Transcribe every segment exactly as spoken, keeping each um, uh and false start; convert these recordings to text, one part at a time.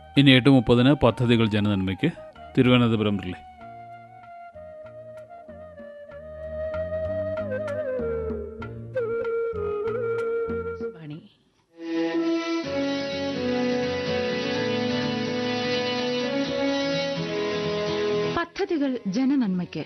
ഇനി എട്ട് മുപ്പതിന് പദ്ധതികൾ ജനനന്മയ്ക്ക് തിരുവനന്തപുരം റിലേ. പദ്ധതികൾ ജനനന്മയ്ക്ക്.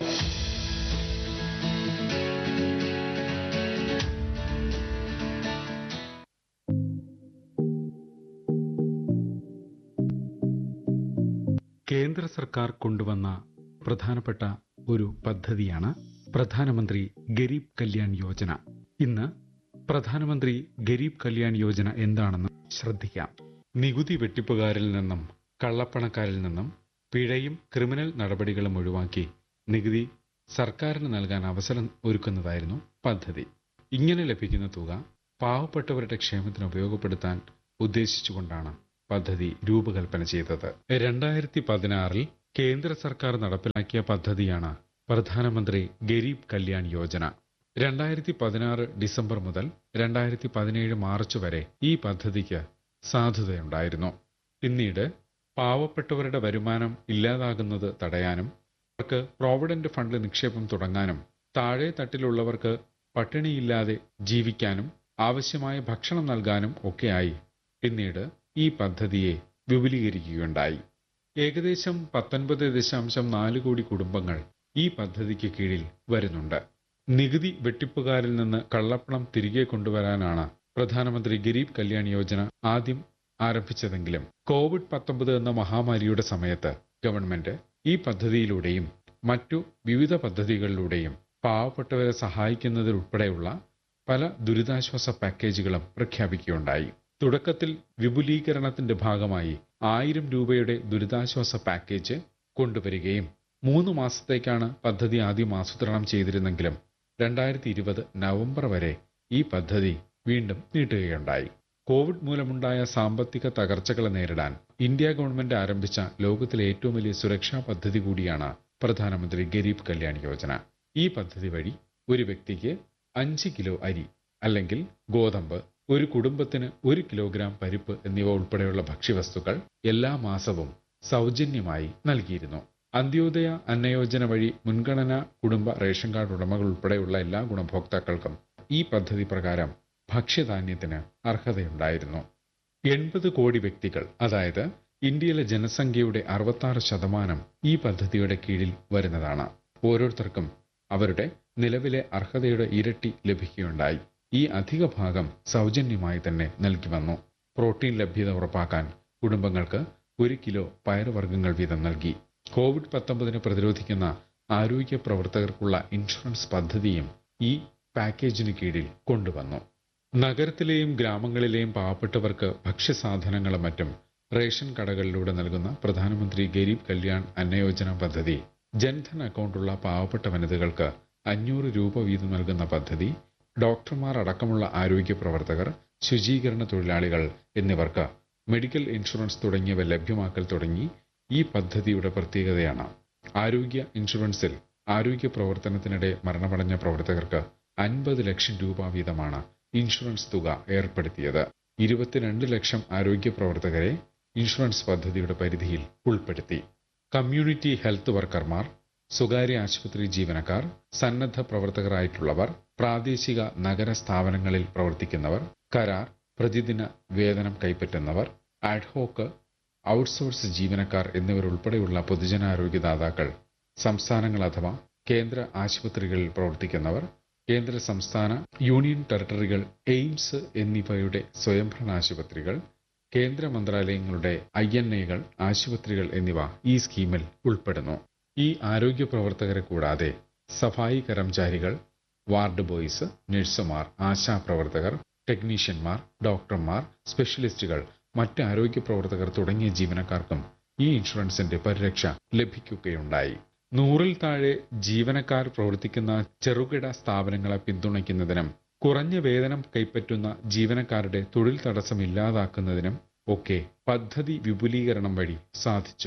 കേന്ദ്ര സർക്കാർ കൊണ്ടുവന്ന പ്രധാനപ്പെട്ട ഒരു പദ്ധതിയാണ് പ്രധാനമന്ത്രി ഗരീബ് കല്യാൺ യോജന. ഇന്ന് പ്രധാനമന്ത്രി ഗരീബ് കല്യാൺ യോജന എന്താണെന്ന് ശ്രദ്ധിക്കാം. നികുതി വെട്ടിപ്പുകാരിൽ നിന്നും കള്ളപ്പണക്കാരിൽ നിന്നും പിഴയും ക്രിമിനൽ നടപടികളും ഒഴിവാക്കി നികുതി സർക്കാരിന് നൽകാൻ അവസരം ഒരുക്കുന്നതായിരുന്നു പദ്ധതി. ഇങ്ങനെ ലഭിക്കുന്ന തുക പാവപ്പെട്ടവരുടെ ക്ഷേമത്തിന് ഉപയോഗപ്പെടുത്താൻ ഉദ്ദേശിച്ചുകൊണ്ടാണ് പദ്ധതി രൂപകൽപ്പന ചെയ്തത്. രണ്ടായിരത്തി പതിനാറിൽ കേന്ദ്ര സർക്കാർ നടപ്പിലാക്കിയ പദ്ധതിയാണ് പ്രധാനമന്ത്രി ഗരീബ് കല്യാൺ യോജന. രണ്ടായിരത്തി പതിനാറ് ഡിസംബർ മുതൽ രണ്ടായിരത്തി പതിനേഴ് മാർച്ച് വരെ ഈ പദ്ധതിക്ക് സാധുതയുണ്ടായിരുന്നു. പിന്നീട് പാവപ്പെട്ടവരുടെ വരുമാനം ഇല്ലാതാകുന്നത് തടയാനും അവർക്ക് പ്രോവിഡന്റ് ഫണ്ട് നിക്ഷേപം തുടങ്ങാനും താഴെ തട്ടിലുള്ളവർക്ക് പട്ടിണിയില്ലാതെ ജീവിക്കാനും ആവശ്യമായ ഭക്ഷണം നൽകാനും ഒക്കെയായി പിന്നീട് ഈ പദ്ധതിയെ വിപുലീകരിക്കുകയുണ്ടായി. ഏകദേശം പത്തൊൻപത് ദശാംശം നാല് കോടി കുടുംബങ്ങൾ ഈ പദ്ധതിക്ക് കീഴിൽ വരുന്നുണ്ട്. നികുതി വെട്ടിപ്പുകാരിൽ നിന്ന് കള്ളപ്പണം തിരികെ കൊണ്ടുവരാനാണ് പ്രധാനമന്ത്രി ഗരീബ് കല്യാൺ യോജന ആദ്യം ആരംഭിച്ചതെങ്കിലും കോവിഡ് പത്തൊമ്പത് എന്ന മഹാമാരിയുടെ സമയത്ത് ഗവൺമെന്റ് ഈ പദ്ധതിയിലൂടെയും മറ്റു വിവിധ പദ്ധതികളിലൂടെയും പാവപ്പെട്ടവരെ സഹായിക്കുന്നതിലുൾപ്പെടെയുള്ള പല ദുരിതാശ്വാസ പാക്കേജുകളും പ്രഖ്യാപിക്കുകയുണ്ടായി. തുടക്കത്തിൽ വിപുലീകരണത്തിന്റെ ഭാഗമായി ആയിരം രൂപയുടെ ദുരിതാശ്വാസ പാക്കേജ് കൊണ്ടുവരികയും മൂന്ന് മാസത്തേക്കാണ് പദ്ധതി ആദ്യം ആസൂത്രണം ചെയ്തിരുന്നെങ്കിലും രണ്ടായിരത്തി ഇരുപത് നവംബർ വരെ ഈ പദ്ധതി വീണ്ടും നീട്ടുകയുണ്ടായി. കോവിഡ് മൂലമുണ്ടായ സാമ്പത്തിക തകർച്ചകളെ നേരിടാൻ ഇന്ത്യ ഗവൺമെന്റ് ആരംഭിച്ച ലോകത്തിലെ ഏറ്റവും വലിയ സുരക്ഷാ പദ്ധതി കൂടിയാണ് പ്രധാനമന്ത്രി ഗരീബ് കല്യാൺ യോജന. ഈ പദ്ധതി വഴി ഒരു വ്യക്തിക്ക് അഞ്ച് കിലോ അരി അല്ലെങ്കിൽ ഗോതമ്പ്, ഒരു കുടുംബത്തിന് ഒരു കിലോഗ്രാം പരിപ്പ് എന്നിവ ഉൾപ്പെടെയുള്ള ഭക്ഷ്യവസ്തുക്കൾ എല്ലാ മാസവും സൗജന്യമായി നൽകിയിരുന്നു. അന്ത്യോദയ അന്നയോജന വഴി മുൻഗണനാ കുടുംബ റേഷൻ കാർഡ് ഉടമകൾ ഉൾപ്പെടെയുള്ള എല്ലാ ഗുണഭോക്താക്കൾക്കും ഈ പദ്ധതി പ്രകാരം ഭക്ഷ്യധാന്യത്തിന് അർഹതയുണ്ടായിരുന്നു. എൺപത് കോടി വ്യക്തികൾ, അതായത് ഇന്ത്യയിലെ ജനസംഖ്യയുടെ അറുപത്താറ് ശതമാനം ഈ പദ്ധതിയുടെ കീഴിൽ വരുന്നതാണ്. ഓരോരുത്തർക്കും അവരുടെ നിലവിലെ അർഹതയുടെ ഇരട്ടി ലഭിക്കുകയുണ്ടായി. ഈ അധിക ഭാഗം സൗജന്യമായി തന്നെ നൽകി വന്നു. പ്രോട്ടീൻ ലഭ്യത ഉറപ്പാക്കാൻ കുടുംബങ്ങൾക്ക് ഒരു കിലോ പയറുവർഗ്ഗങ്ങൾ വീതം നൽകി. കോവിഡ് പത്തൊമ്പതിനെ പ്രതിരോധിക്കുന്ന ആരോഗ്യ പ്രവർത്തകർക്കുള്ള ഇൻഷുറൻസ് പദ്ധതിയും ഈ പാക്കേജിന് കീഴിൽ കൊണ്ടുവന്നു. നഗരത്തിലെയും ഗ്രാമങ്ങളിലെയും പാവപ്പെട്ടവർക്ക് ഭക്ഷ്യസാധനങ്ങളും മറ്റും റേഷൻ കടകളിലൂടെ നൽകുന്ന പ്രധാനമന്ത്രി ഗരീബ് കല്യാൺ അന്നയോജന പദ്ധതി, ജൻധൻ അക്കൗണ്ടുള്ള പാവപ്പെട്ട വനിതകൾക്ക് അഞ്ഞൂറ് രൂപ വീതം നൽകുന്ന പദ്ധതി, ഡോക്ടർമാർ അടക്കമുള്ള ആരോഗ്യ പ്രവർത്തകർ, ശുചീകരണ തൊഴിലാളികൾ എന്നിവർക്ക് മെഡിക്കൽ ഇൻഷുറൻസ് തുടങ്ങിയവ ലഭ്യമാക്കൽ തുടങ്ങി ഈ പദ്ധതിയുടെ പ്രത്യേകതയാണ്. ആരോഗ്യ ഇൻഷുറൻസിൽ ആരോഗ്യ പ്രവർത്തനത്തിനിടെ മരണമടഞ്ഞ പ്രവർത്തകർക്ക് അൻപത് ലക്ഷം രൂപ വീതമാണ് ഇൻഷുറൻസ് തുക ഏർപ്പെടുത്തിയത്. ഇരുപത്തിരണ്ട് ലക്ഷം ആരോഗ്യ പ്രവർത്തകരെ ഇൻഷുറൻസ് പദ്ധതിയുടെ പരിധിയിൽ ഉൾപ്പെടുത്തി. കമ്മ്യൂണിറ്റി ഹെൽത്ത് വർക്കർമാർ, സ്വകാര്യ ആശുപത്രി ജീവനക്കാർ, സന്നദ്ധ പ്രവർത്തകരായിട്ടുള്ളവർ, പ്രാദേശിക നഗര സ്ഥാപനങ്ങളിൽ പ്രവർത്തിക്കുന്നവർ, കരാർ പ്രതിദിന വേതനം കൈപ്പറ്റുന്നവർ, ആഡ്ഹോക്ക് ഔട്ട്സോഴ്സ് ജീവനക്കാർ എന്നിവരുൾപ്പെടെയുള്ള പൊതുജനാരോഗ്യദാതാക്കൾ, സംസ്ഥാനങ്ങൾ അഥവാ കേന്ദ്ര ആശുപത്രികളിൽ പ്രവർത്തിക്കുന്നവർ, കേന്ദ്ര സംസ്ഥാന യൂണിയൻ ടെറിട്ടറികൾ, എയിംസ് എന്നിവയുടെ സ്വയംഭരണ ആശുപത്രികൾ, കേന്ദ്ര മന്ത്രാലയങ്ങളുടെ ഐ എൻ എകൾ, ആശുപത്രികൾ എന്നിവ ഈ സ്കീമിൽ ഉൾപ്പെടുന്നു. ഈ ആരോഗ്യ പ്രവർത്തകരെ കൂടാതെ സഫായി കർമ്മചാരികൾ, വാർഡ് ബോയ്സ്, നഴ്സുമാർ, ആശാപ്രവർത്തകർ, ടെക്നീഷ്യന്മാർ, ഡോക്ടർമാർ, സ്പെഷ്യലിസ്റ്റുകൾ, മറ്റ് ആരോഗ്യ പ്രവർത്തകർ തുടങ്ങിയ ജീവനക്കാർക്കും ഈ ഇൻഷുറൻസിന്റെ പരിരക്ഷ ലഭിക്കുകയുണ്ടായി. നൂറിൽ താഴെ ജീവനക്കാർ പ്രവർത്തിക്കുന്ന ചെറുകിട സ്ഥാപനങ്ങളെ പിന്തുണയ്ക്കുന്നതിനും കുറഞ്ഞ വേതനം കൈപ്പറ്റുന്ന ജീവനക്കാരുടെ തൊഴിൽ തടസ്സം ഇല്ലാതാക്കുന്നതിനും ഒക്കെ പദ്ധതി വിപുലീകരണം വഴി സാധിച്ചു.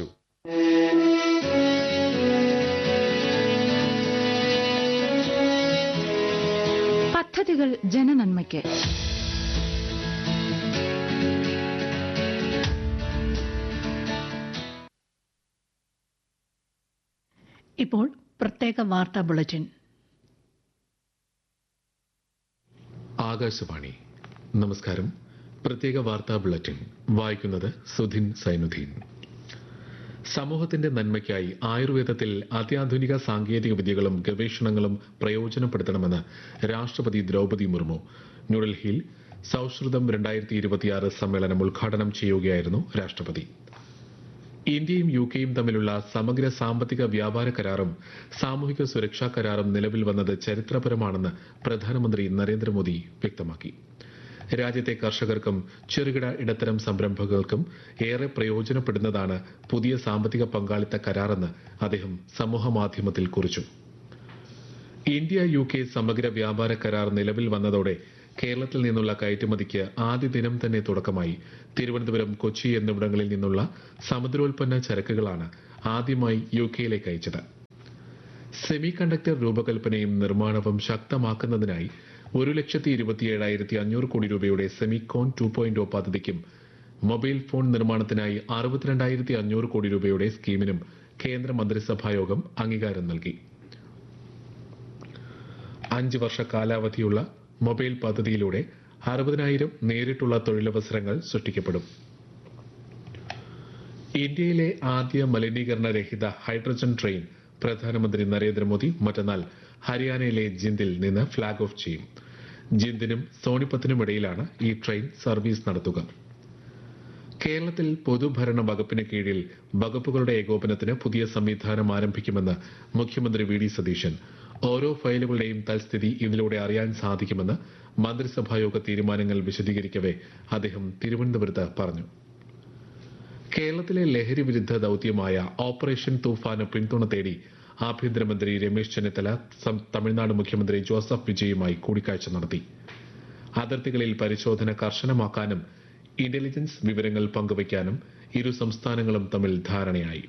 പദ്ധതികൾ ജനനന്മയ്ക്ക്. ഇപ്പോൾ പ്രത്യേക വാർത്താ ബുള്ളറ്റിൻ. ആകാശവാണി. നമസ്കാരം. പ്രത്യേക വാർത്താ ബുള്ളറ്റിൻ വായിക്കുന്നത് സുധിൻ സൈനുദ്ദീൻ. സമൂഹത്തിന്റെ നന്മയ്ക്കായി ആയുർവേദത്തിൽ അത്യാധുനിക സാങ്കേതിക വിദ്യകളും ഗവേഷണങ്ങളും പ്രയോജനപ്പെടുത്തണമെന്ന് രാഷ്ട്രപതി ദ്രൗപദി മുർമു ന്യൂഡൽഹിയിൽ സൌഹൃദം രണ്ടായിരത്തി ഇരുപത്തിയാറ് സമ്മേളനം ഉദ്ഘാടനം ചെയ്യുകയായിരുന്നു രാഷ്ട്രപതി. ഇന്ത്യയും യു കെയും തമ്മിലുള്ള സമഗ്ര സാമ്പത്തിക വ്യാപാര കരാറും സാമൂഹിക സുരക്ഷാ കരാറും നിലവിൽ വന്നത് ചരിത്രപരമാണെന്ന് പ്രധാനമന്ത്രി നരേന്ദ്രമോദി വ്യക്തമാക്കി. രാജ്യത്തെ കർഷകർക്കും ചെറുകിട ഇടത്തരം സംരംഭകർക്കും ഏറെ പ്രയോജനപ്പെടുന്നതാണ് പുതിയ സാമ്പത്തിക പങ്കാളിത്ത കരാറെന്ന് അദ്ദേഹം സമൂഹമാധ്യമത്തിൽ കുറിച്ചു. ഇന്ത്യ യു കെ സമഗ്ര വ്യാപാര കരാർ നിലവിൽ വന്നതോടെ കേരളത്തിൽ നിന്നുള്ള കയറ്റുമതിക്ക് ആദ്യ ദിനം തന്നെ തുടക്കമായി. തിരുവനന്തപുരം, കൊച്ചി എന്നിവിടങ്ങളിൽ നിന്നുള്ള സമുദ്രോൽപ്പന്ന ചരക്കുകളാണ് ആദ്യമായി യു കെയിലേക്ക് അയച്ചത്. സെമി കണ്ടക്ടർ രൂപകൽപ്പനയും നിർമ്മാണവും ശക്തമാക്കുന്നതിനായി ഒരു ലക്ഷത്തി ഇരുപത്തിയേഴായിരത്തി അഞ്ഞൂറ് കോടി രൂപയുടെ സെമികോൺ ടു പോയിന്റ് ഒ പദ്ധതിക്കും മൊബൈൽ ഫോൺ നിർമ്മാണത്തിനായി അറുപത്തിരണ്ടായിരത്തി അഞ്ഞൂറ് കോടി രൂപയുടെ സ്കീമിനും കേന്ദ്ര മന്ത്രിസഭായോഗം അംഗീകാരം നൽകി. അഞ്ച് വർഷ കാലാവധിയുള്ള മൊബൈൽ പദ്ധതിയിലൂടെ അറുപതിനായിരം നേരിട്ടുള്ള തൊഴിലവസരങ്ങൾ സൃഷ്ടിക്കപ്പെടും. ഇന്ത്യയിലെ ആദ്യ മലിനീകരണ രഹിത ഹൈഡ്രജൻ ട്രെയിൻ പ്രധാനമന്ത്രി നരേന്ദ്രമോദി മറ്റന്നാൾ ഹരിയാനയിലെ ജിന്ദിൽ നിന്ന് ഫ്ളാഗ് ഓഫ് ചെയ്യും. ജിന്ദിനും സോണിപ്പത്തിനും ഇടയിലാണ് ഈ ട്രെയിൻ സർവീസ് നടത്തുക. കേരളത്തിൽ പൊതുഭരണ വകുപ്പിന് കീഴിൽ വകുപ്പുകളുടെ ഏകോപനത്തിന് പുതിയ സംവിധാനം ആരംഭിക്കുമെന്ന് മുഖ്യമന്ത്രി വി ഡി സതീശൻ. ഓരോ ഫയലുകളുടെയും തൽസ്ഥിതി ഇതിലൂടെ അറിയാൻ സാധിക്കുമെന്ന് മന്ത്രിസഭായോഗ തീരുമാനങ്ങൾ വിശദീകരിക്കവെ അദ്ദേഹം തിരുവനന്തപുരത്ത് പറഞ്ഞു. കേരളത്തിലെ ലഹരി വിരുദ്ധ ദൌത്യമായ ഓപ്പറേഷൻ തൂഫാന് പിന്തുണ തേടി ആഭ്യന്തരമന്ത്രി രമേശ് ചെന്നിത്തല തമിഴ്നാട് മുഖ്യമന്ത്രി ജോസഫ് വിജയുമായി കൂടിക്കാഴ്ച നടത്തി. അതിർത്തികളിൽ പരിശോധന കർശനമാക്കാനും ഇന്റലിജൻസ് വിവരങ്ങൾ പങ്കുവയ്ക്കാനും ഇരു സംസ്ഥാനങ്ങളും തമ്മിൽ ധാരണയായി.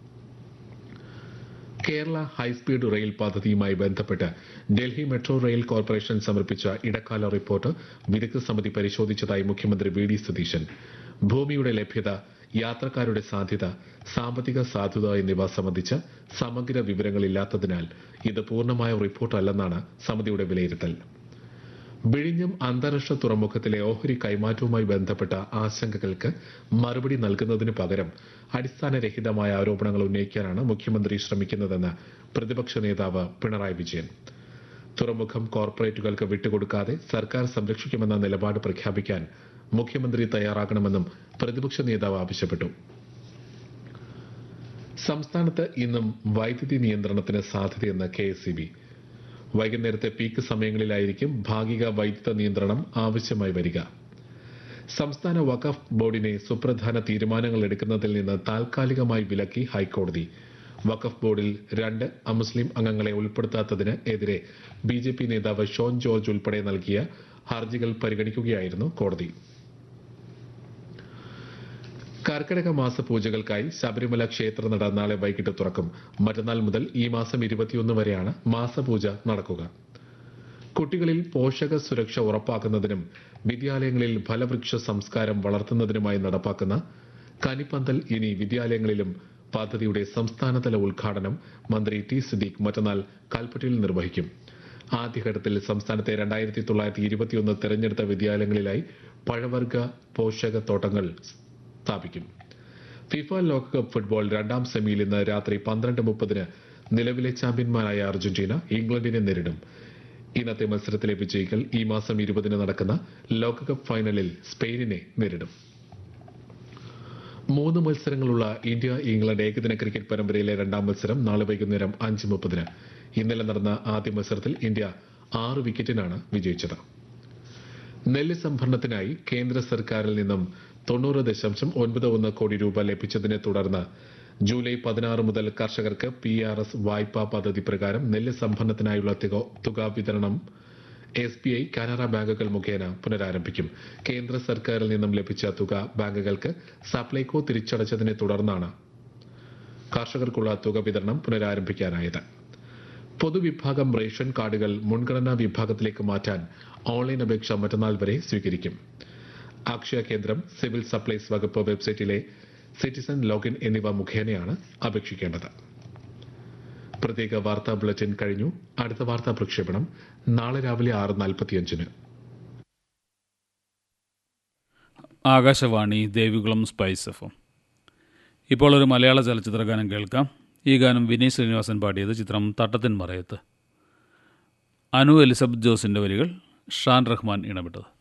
കേരള ഹൈസ്പീഡ് റെയിൽ പദ്ധതിയുമായി ബന്ധപ്പെട്ട് ഡൽഹി മെട്രോ റെയിൽ കോർപ്പറേഷൻ സമർപ്പിച്ച ഇടക്കാല റിപ്പോർട്ട് വിദഗ്ധ സമിതി പരിശോധിച്ചതായി മുഖ്യമന്ത്രി വി ഡി സതീശൻ. ഭൂമിയുടെ ലഭ്യത, യാത്രക്കാരുടെ സാധ്യത, സാമ്പത്തിക സാധുത എന്നിവ സംബന്ധിച്ച് സമഗ്ര വിവരങ്ങളില്ലാത്തതിനാൽ ഇത് പൂർണ്ണമായ റിപ്പോർട്ടല്ലെന്നാണ് സമിതിയുടെ വിലയിരുത്തൽ. വിഴിഞ്ഞം അന്താരാഷ്ട്ര തുറമുഖത്തിലെ ഓഹരി കൈമാറ്റവുമായി ബന്ധപ്പെട്ട ആശങ്കകൾക്ക് മറുപടി നൽകുന്നതിന് പകരം അടിസ്ഥാനരഹിതമായ ആരോപണങ്ങൾ ഉന്നയിക്കാനാണ് മുഖ്യമന്ത്രി ശ്രമിക്കുന്നതെന്ന് പ്രതിപക്ഷ നേതാവ് പിണറായി വിജയൻ. തുറമുഖം കോർപ്പറേറ്റുകൾക്ക് വിട്ടുകൊടുക്കാതെ സർക്കാർ സംരക്ഷിക്കുമെന്ന നിലപാട് പ്രഖ്യാപിക്കാൻ മുഖ്യമന്ത്രി തയ്യാറാകണമെന്നും പ്രതിപക്ഷ നേതാവ് ആവശ്യപ്പെട്ടു. സംസ്ഥാനത്ത് ഇന്നും വൈദ്യുതി നിയന്ത്രണത്തിന് സാധ്യതയെന്ന് കെ എസ് ഇ ബി. വൈകുന്നേരത്തെ പീക്ക് സമയങ്ങളിലായിരിക്കും ഭാഗിക വൈദ്യുത നിയന്ത്രണം ആവശ്യമായി വരിക. സംസ്ഥാന വഖഫ് ബോർഡിനെ സുപ്രധാന തീരുമാനങ്ങൾ എടുക്കുന്നതിൽ നിന്ന് താൽക്കാലികമായി വിലക്കി ഹൈക്കോടതി. വഖഫ് ബോർഡിൽ രണ്ട് അമുസ്ലിം അംഗങ്ങളെ ഉൾപ്പെടുത്താത്തതിന് എതിരെ ബി ജെ പി നേതാവ് ഷോൺ ജോർജ് ഉൾപ്പെടെ നൽകിയ ഹർജികൾ പരിഗണിക്കുകയായിരുന്നു കോടതി. കർക്കിടക മാസ പൂജകൾക്കായി ശബരിമല ക്ഷേത്രനട നാളെ വൈകിട്ട് തുറക്കും. മറ്റന്നാൾ മുതൽ ഈ മാസം ഇരുപത്തിയൊന്ന് വരെയാണ് മാസപൂജ നടക്കുക. കുട്ടികളിൽ പോഷക സുരക്ഷ ഉറപ്പാക്കുന്നതിനും വിദ്യാലയങ്ങളിൽ ഫലവൃക്ഷ സംസ്കാരം വളർത്തുന്നതിനുമായി നടപ്പാക്കുന്ന കനിപ്പന്തൽ ഇനി വിദ്യാലയങ്ങളിലും പദ്ധതിയുടെ സംസ്ഥാനതല ഉദ്ഘാടനം മന്ത്രി ടി സിദ്ദീഖ് മറ്റന്നാൾ കൽപ്പറ്റയിൽ നിർവഹിക്കും. ആദ്യഘട്ടത്തിൽ സംസ്ഥാനത്തെ രണ്ടായിരത്തി തൊള്ളായിരത്തി ഇരുപത്തിയൊന്ന് തെരഞ്ഞെടുത്ത വിദ്യാലയങ്ങളിലായി പഴവർഗ പോഷക തോട്ടങ്ങൾ സ്ഥാപിക്കും. ഫിഫ ലോകകപ്പ് ഫുട്ബോൾ രണ്ടാം സെമിയിൽ ഇന്ന് രാത്രി പന്ത്രണ്ട് മുപ്പതിന് നിലവിലെ ചാമ്പ്യന്മാരായ അർജന്റീന ഇംഗ്ലണ്ടിനെ നേരിടും. ഇന്നത്തെ മത്സരത്തിലെ വിജയികൾ ഈ മാസം ഇരുപതിന് നടക്കുന്ന ലോകകപ്പ് ഫൈനലിൽ സ്പെയിനിനെ നേരിടും. മൂന്ന് മത്സരങ്ങളുള്ള ഇന്ത്യ ഇംഗ്ലണ്ട് ഏകദിന ക്രിക്കറ്റ് പരമ്പരയിലെ രണ്ടാം മത്സരം നാളെ വൈകുന്നേരം അഞ്ച് മുപ്പതിന്. ഇന്നലെ നടന്ന ആദ്യ മത്സരത്തിൽ ഇന്ത്യ ആറ് വിക്കറ്റിനാണ് വിജയിച്ചത്. നെല്ല് സംഭരണത്തിനായി കേന്ദ്ര സർക്കാരിൽ നിന്നും തൊണ്ണൂറ് ദശാംശം ഒൻപത് ഒന്ന് കോടി രൂപ ലഭിച്ചതിനെ തുടർന്ന് ജൂലൈ പതിനാറ് മുതൽ കർഷകർക്ക് പി ആർ എസ് വായ്പാ പദ്ധതി പ്രകാരം നെല്ല് സംഭരണത്തിനായുള്ള തുക വിതരണം എസ് ബി ഐ, കാനറ ബാങ്കുകൾ മുഖേന പുനരാരംഭിക്കും. കേന്ദ്ര സർക്കാരിൽ നിന്നും ലഭിച്ച തുക ബാങ്കുകൾക്ക് സപ്ലൈകോ തിരിച്ചടച്ചതിനെ തുടർന്നാണ് കർഷകർക്കുള്ള തുക വിതരണം പുനരാരംഭിക്കാനായത്. പൊതുവിഭാഗം റേഷൻ കാർഡുകൾ മുൻഗണനാ വിഭാഗത്തിലേക്ക് മാറ്റാൻ ഓൺലൈൻ അപേക്ഷ മറ്റന്നാൾ വരെ സ്വീകരിക്കും. അക്ഷയ കേന്ദ്രം, സിവിൽ സപ്ലൈസ് വകുപ്പ് വെബ്സൈറ്റിലെ സിറ്റിസൺ ലോഗിൻ എന്നിവ മുഖേനയാണ് അപേക്ഷിക്കേണ്ടത്. പ്രത്യേക വാർത്താ ബുള്ളറ്റിൻ കഴിഞ്ഞു. അടുത്ത വാർത്താ പ്രക്ഷേപണം നാളെ രാവിലെ ആറ് നാൽപ്പത്തിയഞ്ചിന്. Akashvani Devikulam spice F M. ഇപ്പോൾ ഒരു മലയാള ചലച്ചിത്ര ഗാനം കേൾക്കാം. ഈ ഗാനം വിനീത് ശ്രീനിവാസൻ പാടിയത്. ചിത്രം തട്ടത്തിൻ മറയത്ത്. അനു എലിസബത്ത് ജോസിൻ്റെ വരികൾ, ഷാൻ റഹ്മാൻ ഇടപെട്ടത്.